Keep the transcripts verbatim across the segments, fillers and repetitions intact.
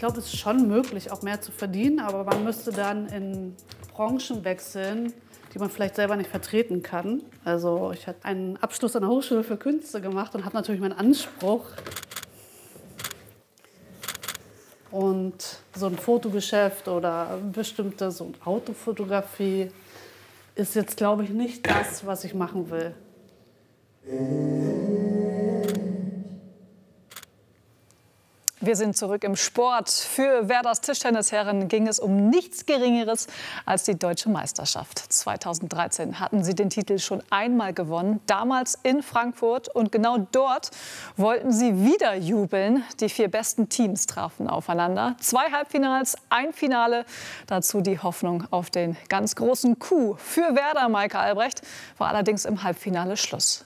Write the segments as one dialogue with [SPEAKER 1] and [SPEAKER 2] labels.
[SPEAKER 1] glaube, es ist schon möglich, auch mehr zu verdienen, aber man müsste dann in Branchen wechseln, die man vielleicht selber nicht vertreten kann. Also ich habe einen Abschluss an der Hochschule für Künste gemacht und habe natürlich meinen Anspruch. Und so ein Fotogeschäft oder bestimmte so Autofotografie ist jetzt, glaube ich, nicht das, was ich machen will.
[SPEAKER 2] Wir sind zurück im Sport. Für Werders Tischtennisherren ging es um nichts Geringeres als die Deutsche Meisterschaft. zweitausenddreizehn hatten sie den Titel schon einmal gewonnen, damals in Frankfurt. Und genau dort wollten sie wieder jubeln. Die vier besten Teams trafen aufeinander. Zwei Halbfinals, ein Finale. Dazu die Hoffnung auf den ganz großen Coup. Für Werder, Maike Albrecht, war allerdings im Halbfinale Schluss.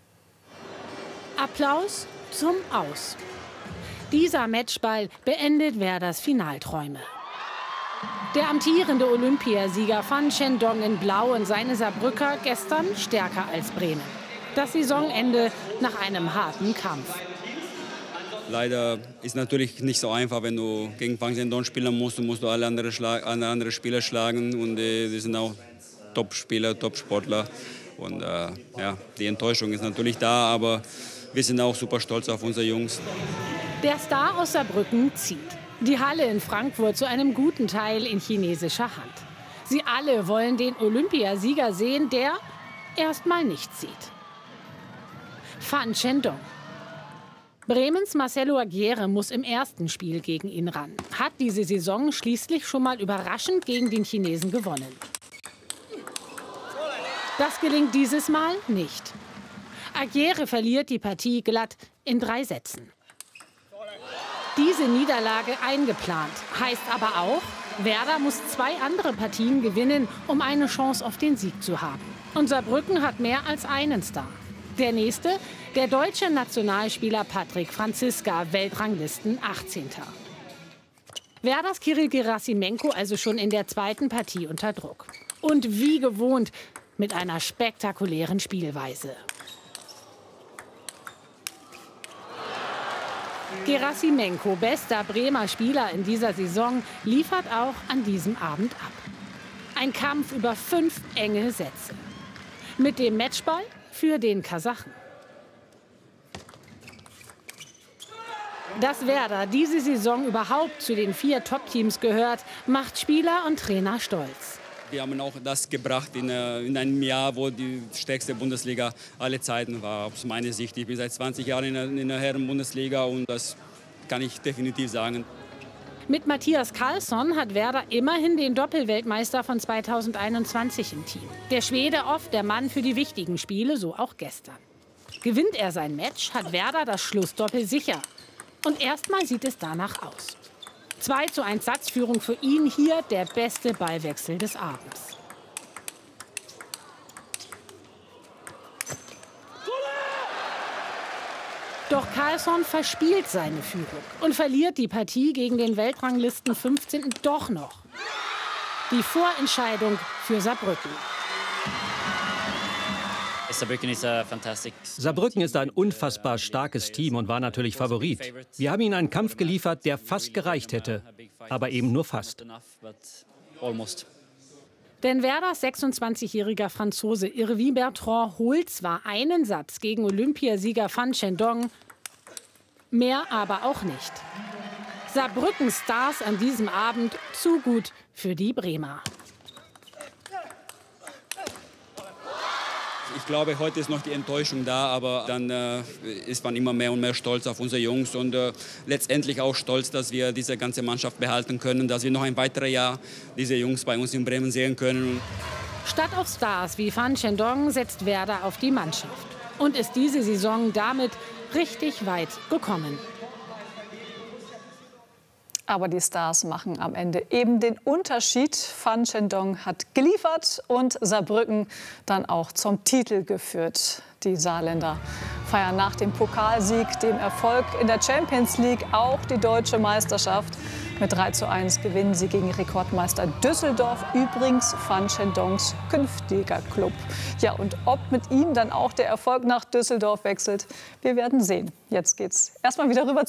[SPEAKER 3] Applaus zum Aus. Dieser Matchball beendet Werders Finalträume. Der amtierende Olympiasieger Fan Chendong in Blau und seine Saarbrücker gestern stärker als Bremen. Das Saisonende nach einem harten Kampf.
[SPEAKER 4] Leider ist natürlich nicht so einfach, wenn du gegen Fan Chendong spielen musst. Du musst du alle andere, Schlag, alle andere Spieler schlagen. Und äh, die sind auch Top-Spieler, Top-Sportler. Und äh, ja, die Enttäuschung ist natürlich da, aber wir sind auch super stolz auf unsere Jungs.
[SPEAKER 3] Der Star aus Saarbrücken zieht. Die Halle in Frankfurt zu einem guten Teil in chinesischer Hand. Sie alle wollen den Olympiasieger sehen, der erst mal nichts sieht. Fan Chendong. Bremens Marcelo Aguirre muss im ersten Spiel gegen ihn ran. Hat diese Saison schließlich schon mal überraschend gegen den Chinesen gewonnen. Das gelingt dieses Mal nicht. Aguirre verliert die Partie glatt in drei Sätzen. Diese Niederlage eingeplant, heißt aber auch, Werder muss zwei andere Partien gewinnen, um eine Chance auf den Sieg zu haben. Und Saarbrücken hat mehr als einen Star. Der nächste, der deutsche Nationalspieler Patrick Franziska, Weltranglisten achtzehnter Werders Kirill Gerasimenko also schon in der zweiten Partie unter Druck. Und wie gewohnt mit einer spektakulären Spielweise. Gerasimenko, bester Bremer Spieler in dieser Saison, liefert auch an diesem Abend ab. Ein Kampf über fünf enge Sätze. Mit dem Matchball für den Kasachen. Dass Werder diese Saison überhaupt zu den vier Top-Teams gehört, macht Spieler und Trainer stolz.
[SPEAKER 4] Wir haben auch das gebracht in, in einem Jahr, wo die stärkste Bundesliga aller Zeiten war, aus meiner Sicht. Ich bin seit zwanzig Jahren in der, in der Herren-Bundesliga und das kann ich definitiv sagen.
[SPEAKER 3] Mit Mathias Karlsson hat Werder immerhin den Doppelweltmeister von zweitausendeinundzwanzig im Team. Der Schwede oft der Mann für die wichtigen Spiele, so auch gestern. Gewinnt er sein Match, hat Werder das Schlussdoppel sicher. Und erstmal sieht es danach aus. zwei zu eins Satzführung für ihn, hier der beste Ballwechsel des Abends. Doch Karlsson verspielt seine Führung und verliert die Partie gegen den Weltranglisten fünfzehnten doch noch. Die Vorentscheidung für Saarbrücken.
[SPEAKER 5] Saarbrücken ist ein unfassbar starkes Team und war natürlich Favorit. Wir haben ihnen einen Kampf geliefert, der fast gereicht hätte, aber eben nur fast.
[SPEAKER 3] Denn Werders sechsundzwanzigjähriger Franzose Hervé Bertrand holt zwar einen Satz gegen Olympiasieger Fan Chendong, mehr aber auch nicht. Saarbrücken Stars an diesem Abend zu gut für die Bremer.
[SPEAKER 4] Ich glaube, heute ist noch die Enttäuschung da, aber dann äh, ist man immer mehr und mehr stolz auf unsere Jungs und äh, letztendlich auch stolz, dass wir diese ganze Mannschaft behalten können, dass wir noch ein weiteres Jahr diese Jungs bei uns in Bremen sehen können.
[SPEAKER 3] Statt auf Stars wie Fan Chendong setzt Werder auf die Mannschaft und ist diese Saison damit richtig weit gekommen.
[SPEAKER 2] Aber die Stars machen am Ende eben den Unterschied. Fan Chendong hat geliefert und Saarbrücken dann auch zum Titel geführt. Die Saarländer feiern nach dem Pokalsieg, dem Erfolg in der Champions League auch die deutsche Meisterschaft. Mit drei zu eins gewinnen sie gegen Rekordmeister Düsseldorf, übrigens Fan Chendongs künftiger Club. Ja, und ob mit ihm dann auch der Erfolg nach Düsseldorf wechselt, wir werden sehen. Jetzt geht's erstmal wieder rüber